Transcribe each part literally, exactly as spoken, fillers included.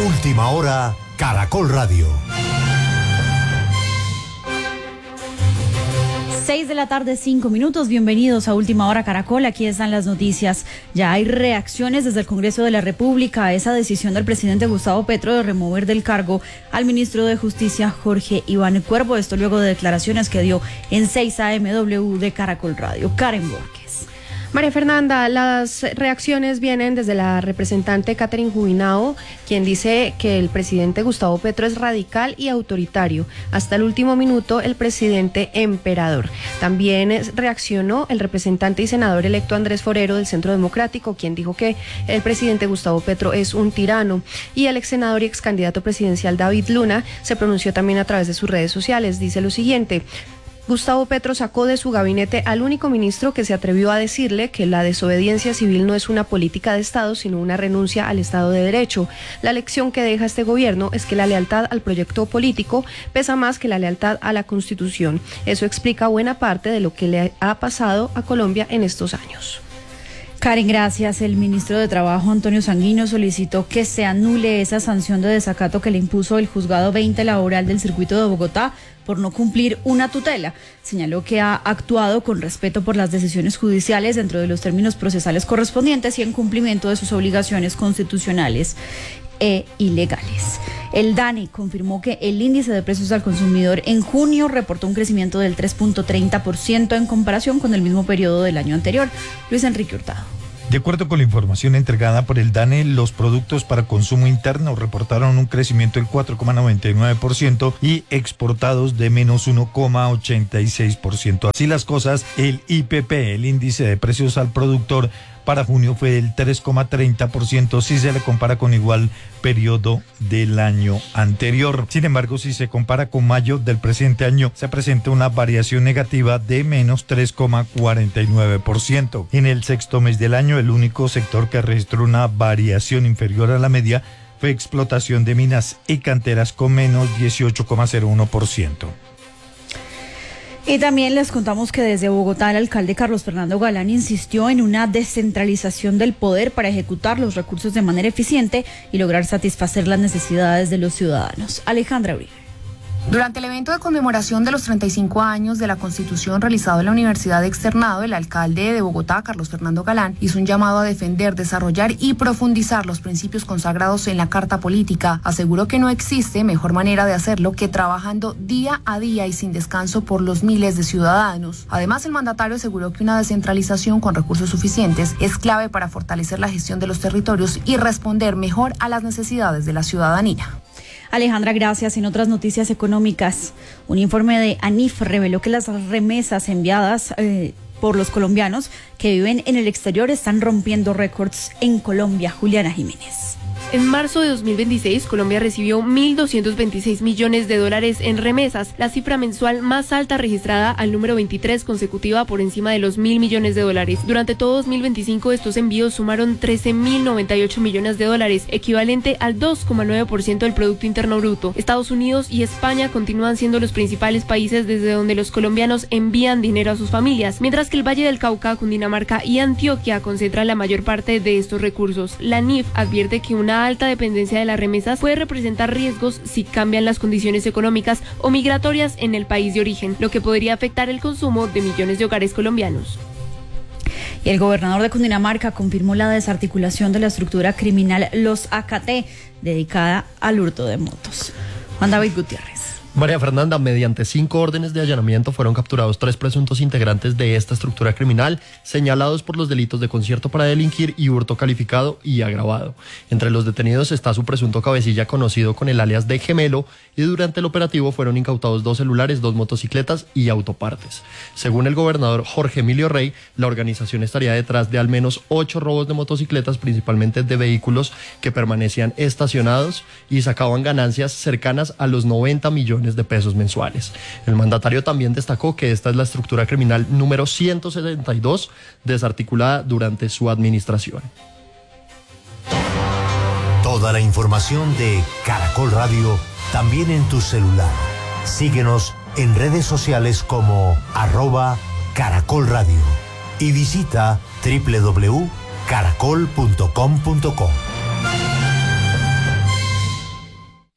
Última Hora, Caracol Radio. Seis de la tarde, cinco minutos. Bienvenidos a Última Hora Caracol. Aquí están las noticias. Ya hay reacciones desde el Congreso de la República a esa decisión del presidente Gustavo Petro de remover del cargo al ministro de Justicia Jorge Iván Cuervo. Esto luego de declaraciones que dio en seis A M W de Caracol Radio. Karen Borges. María Fernanda, las reacciones vienen desde la representante Catherine Jubinao, quien dice que el presidente Gustavo Petro es radical y autoritario. Hasta el último minuto, el presidente emperador. También reaccionó el representante y senador electo Andrés Forero del Centro Democrático, quien dijo que el presidente Gustavo Petro es un tirano. Y el ex senador y ex candidato presidencial David Luna se pronunció también a través de sus redes sociales. Dice lo siguiente: Gustavo Petro sacó de su gabinete al único ministro que se atrevió a decirle que la desobediencia civil no es una política de Estado, sino una renuncia al Estado de Derecho. La lección que deja este gobierno es que la lealtad al proyecto político pesa más que la lealtad a la Constitución. Eso explica buena parte de lo que le ha pasado a Colombia en estos años. Karen, gracias. El ministro de Trabajo, Antonio Sanguino, solicitó que se anule esa sanción de desacato que le impuso el Juzgado veinte Laboral del Circuito de Bogotá por no cumplir una tutela. Señaló que ha actuado con respeto por las decisiones judiciales dentro de los términos procesales correspondientes y en cumplimiento de sus obligaciones constitucionales e ilegales. El DANE confirmó que el índice de precios al consumidor en junio reportó un crecimiento del tres punto treinta por ciento en comparación con el mismo periodo del año anterior. Luis Enrique Hurtado. De acuerdo con la información entregada por el DANE, los productos para consumo interno reportaron un crecimiento del cuatro coma noventa y nueve por ciento y exportados de menos uno coma ochenta y seis por ciento. Así las cosas, el I P P, el índice de precios al productor, para junio fue del tres coma treinta por ciento si se le compara con igual periodo del año anterior. Sin embargo, si se compara con mayo del presente año, se presenta una variación negativa de menos tres coma cuarenta y nueve por ciento. En el sexto mes del año, el único sector que registró una variación inferior a la media fue explotación de minas y canteras con menos dieciocho coma cero uno por ciento. Y también les contamos que desde Bogotá el alcalde Carlos Fernando Galán insistió en una descentralización del poder para ejecutar los recursos de manera eficiente y lograr satisfacer las necesidades de los ciudadanos. Alejandra Uribe. Durante el evento de conmemoración de los treinta y cinco años de la Constitución realizado en la Universidad de Externado, el alcalde de Bogotá, Carlos Fernando Galán, hizo un llamado a defender, desarrollar y profundizar los principios consagrados en la Carta Política. Aseguró que no existe mejor manera de hacerlo que trabajando día a día y sin descanso por los miles de ciudadanos. Además, el mandatario aseguró que una descentralización con recursos suficientes es clave para fortalecer la gestión de los territorios y responder mejor a las necesidades de la ciudadanía. Alejandra, gracias. En otras noticias económicas, un informe de ANIF reveló que las remesas enviadas eh, por los colombianos que viven en el exterior están rompiendo récords en Colombia. Juliana Jiménez. En marzo de dos mil veintiséis, Colombia recibió mil doscientos veintiséis millones de dólares en remesas, la cifra mensual más alta registrada al número veintitrés consecutiva por encima de los mil millones de dólares. Durante todo dos mil veinticinco, estos envíos sumaron trece mil noventa y ocho millones de dólares, equivalente al dos coma nueve por ciento del Producto Interno Bruto. Estados Unidos y España continúan siendo los principales países desde donde los colombianos envían dinero a sus familias, mientras que el Valle del Cauca, Cundinamarca y Antioquia concentran la mayor parte de estos recursos. La ANIF advierte que una alta dependencia de las remesas puede representar riesgos si cambian las condiciones económicas o migratorias en el país de origen, lo que podría afectar el consumo de millones de hogares colombianos. Y el gobernador de Cundinamarca confirmó la desarticulación de la estructura criminal Los A K T, dedicada al hurto de motos. Juan David Gutiérrez. María Fernanda, mediante cinco órdenes de allanamiento fueron capturados tres presuntos integrantes de esta estructura criminal, señalados por los delitos de concierto para delinquir y hurto calificado y agravado. Entre los detenidos está su presunto cabecilla, conocido con el alias de Gemelo, y durante el operativo fueron incautados dos celulares, dos motocicletas y autopartes. Según el gobernador Jorge Emilio Rey, la organización estaría detrás de al menos ocho robos de motocicletas, principalmente de vehículos que permanecían estacionados y sacaban ganancias cercanas a los noventa millones de pesos mensuales. El mandatario también destacó que esta es la estructura criminal número ciento setenta y dos desarticulada durante su administración. Toda la información de Caracol Radio también en tu celular. Síguenos en redes sociales como arroba Caracol Radio y visita doble u doble u doble u punto caracol punto com punto co.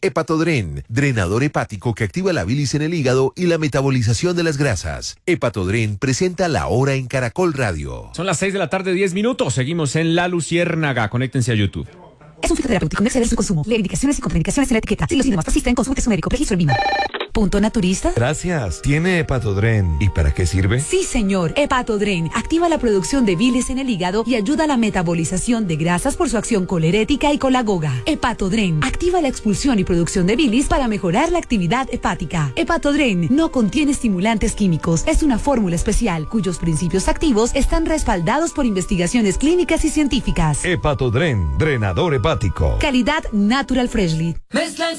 Hepatodren, drenador hepático que activa la bilis en el hígado y la metabolización de las grasas. Hepatodren presenta La Hora en Caracol Radio. Son las seis de la tarde, diez minutos. Seguimos en La Luciérnaga. Conéctense a YouTube. Es un fitoterapéutico, no exceder su consumo. Lee indicaciones y contraindicaciones en la etiqueta. Si los síntomas persisten, consulte su médico. Registro el V I M A. ¿Punto naturista? Gracias. ¿Tiene Hepatodren? ¿Y para qué sirve? Sí, señor. Hepatodren activa la producción de bilis en el hígado y ayuda a la metabolización de grasas por su acción colerética y colagoga. Hepatodren activa la expulsión y producción de bilis para mejorar la actividad hepática. Hepatodren no contiene estimulantes químicos. Es una fórmula especial cuyos principios activos están respaldados por investigaciones clínicas y científicas. Hepatodren, drenador hepático. Calidad Natural Freshly.